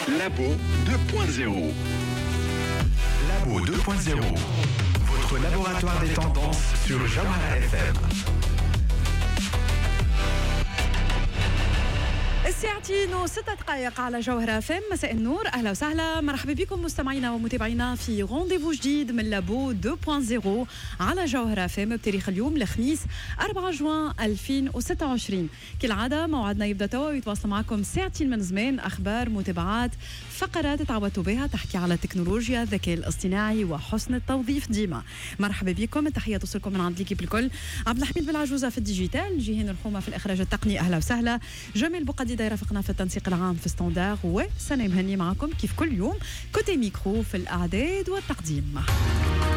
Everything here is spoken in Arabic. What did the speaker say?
Labo 2.0. Labo 2.0. Votre laboratoire des tendances sur Jawhara FM. الساعتين و6 دقائق على جوهرة FM. مساء النور، أهلا وسهلا، مرحبا بكم مستمعينا ومتابعينا في رونديفو جديد من لابو 2.0 على جوهرة FM بتاريخ اليوم الخميس 4 جوان 2026. كالعادة موعدنا يبدأ توا ويتواصل معكم ساعتين من زمان، أخبار، متابعات، فقرات تعودتوا بها تحكي على التكنولوجيا، الذكاء الاصطناعي وحسن التوظيف ديما. مرحبا بكم، التحية توصلكم من عند ليكيب الكل. عبد الحميد بالعجوزة في الديجيتال، جيهان الحومة في الإخراج التقني، أهلا وسهلا. جميل بقدي يرافقنا في التنسيق العام في ستاندار، وسنة مهني معكم كيف كل يوم كوتي ميكرو في الأعداد والتقديم.